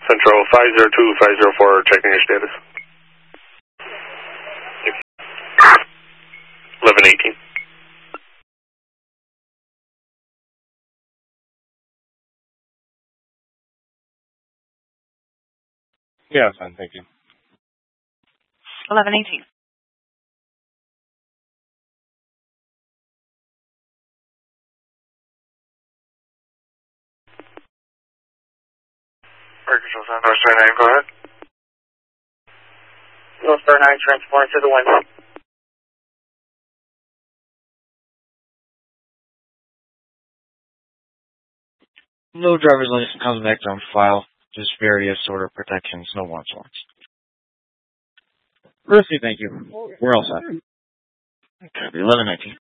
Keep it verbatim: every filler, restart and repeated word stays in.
Central five zero two, five zero four, checking your status. eleven eighteen. Yeah, fine, thank you. eleven eighteen. Air Control Sound, North Star nine, go ahead. North Star nine, transporting to the wind. No driver's license comes back on file. Just various sort of protections, no watch warrants. Mercy, thank you. We're all set. eleven nineteen.